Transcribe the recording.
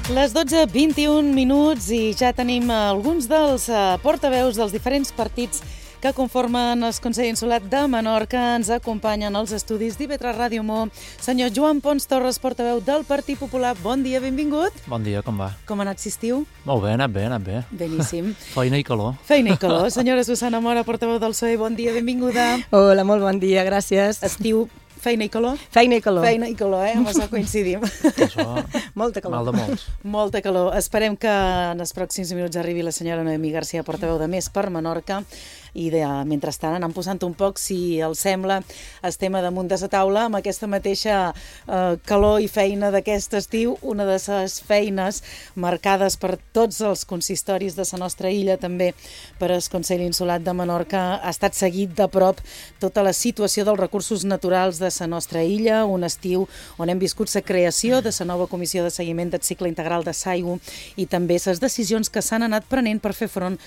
Les 12:21 i ja tenim alguns dels portaveus dels diferents partits que conformen el Consell Insular de Menorca. Ens acompanyen als estudis d'IV3 Ràdio Mo. Senyor Joan Pons Torres, portaveu del Partit Popular. Bon dia, benvingut. Bon dia, com va? Com ha anat l'estiu? Molt bé, ha anat bé. Beníssim. Feina i calor. Feina i calor. Senyora Susana Mora, portaveu del PSOE. Bon dia, benvinguda. Hola, molt bon dia, gràcies. Estiu, feina i calor? Feina i calor. Feina i calor, amb això coincidim. Això, Molta calor. mal de molts. Molta calor. Esperem que en els pròxims minuts arribi la senyora Noemí Garcia, portaveu de Més per Menorca, i mentrestant anem posant un poc, si els sembla, el tema damunt de la taula amb aquesta mateixa calor i feina d'aquest estiu, una de les feines marcades per tots els consistoris de la nostra illa, també per el Consell Insular de Menorca. Ha estat seguit de prop tota la situació dels recursos naturals de la nostra illa, un estiu on hem viscut la creació de la nova comissió de seguiment del cicle integral de SAIU i també les decisions que s'han anat prenent per fer front